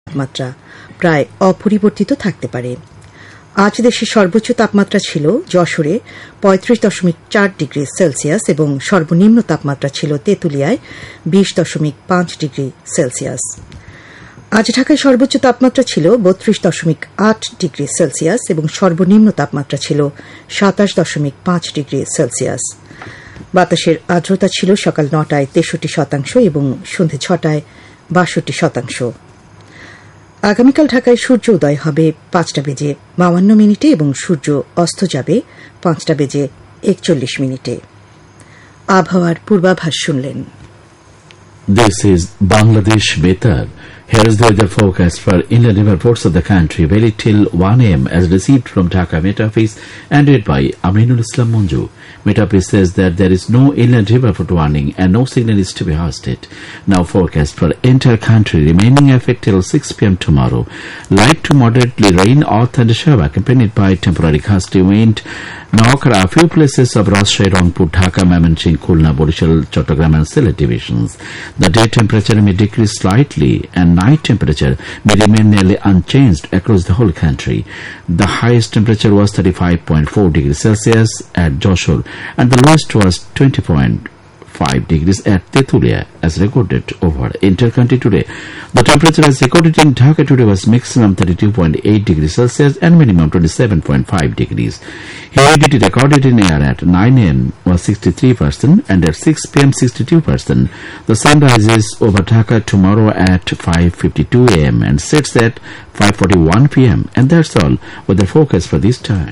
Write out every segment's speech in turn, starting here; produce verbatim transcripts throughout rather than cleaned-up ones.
তাপমাত্রা প্রায় অপরিবর্তিত থাকতে পারে। আজ দেশের সর্বোচ্চ তাপমাত্রা ছিল যশোরে পঁয়ত্রিশ দশমিক চার ডিগ্রি সেলসিয়াস এবং সর্বনিম্ন তাপমাত্রা ছিল তেঁতুলিয়ায় বিশ দশমিক পাঁচ ডিগ্রি সেলসিয়াস। আজ ঢাকায় সর্বোচ্চ তাপমাত্রা ছিল বত্রিশ দশমিক আট ডিগ্রি সেলসিয়াস এবং সর্বনিম্ন তাপমাত্রা ছিল সাতাশ দশমিক পাঁচ ডিগ্রি সেলসিয়াস। বাতাসের আর্দ্রতা ছিল সকাল নটায় তেষট্টি শতাংশ এবং সন্ধে ছটায় বাষট্টি শতাংশ। আগামীকাল ঢাকায় সূর্য উদয় হবে পাঁচটা বেজে বাউন্ন মিনিটে এবং সূর্য অস্ত যাবে পাঁচটা বেজে একচল্লিশ মিনিটে। আবহাওয়ার পূর্বাভাস শুনলেন। This is Bangladesh Betar. Here is the weather forecast for inland river ports of the country valid till one a m as received from Dhaka Met Office and read by Aminul Islam Manju. Met Office says that there is no inland river flood warning and no signal is to be hoisted. Now forecast for entire country remaining effect till six p m tomorrow. Light to moderately rain or thundershower accompanied by temporary gusty wind. Now occur a few places of Rajshahi, Rangpur, Dhaka, Mymensingh, Khulna, Borishal, Chattogram and Sylhet divisions. The day temperature may decrease slightly and night temperature may remain nearly unchanged across the whole country. The highest temperature was thirty-five point four degrees Celsius at Joshore and the lowest was twenty point five degrees at Tetulia as recorded over inter-country today. The temperature as recorded in Dhaka today was maximum thirty-two point eight degrees Celsius and minimum twenty-seven point five degrees. Humidity recorded in air at nine a m was sixty-three percent and at six p m sixty-two percent. The sun rises over Dhaka tomorrow at five fifty-two a m and sets at five forty-one p m And that's all with the focus for this time.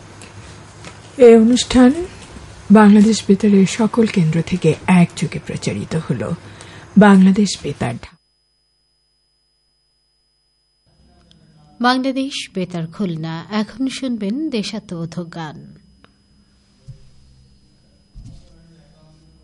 এই অনুষ্ঠান বাংলাদেশ বেতারের সকল কেন্দ্র থেকে একযোগে প্রচারিত হল। বাংলাদেশ বেতার বাংলাদেশ বেতার খুলনা। এখন শুনবেন দেশাত্মবোধক গান।